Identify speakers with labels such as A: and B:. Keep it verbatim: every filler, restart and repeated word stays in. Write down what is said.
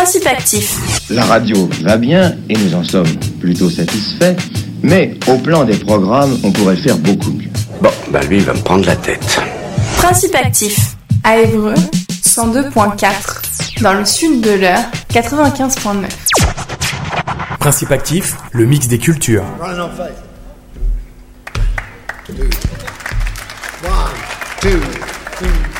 A: Principe actif.
B: La radio va bien et nous en sommes plutôt satisfaits, mais au plan des programmes, on pourrait faire beaucoup mieux.
C: Bon, bah lui, il va me prendre la tête.
A: Principe actif. À Évreux, cent deux virgule quatre. Dans le sud de l'Eure, quatre-vingt-quinze virgule neuf.
D: Principe actif, le mix des cultures.
E: One, two, two.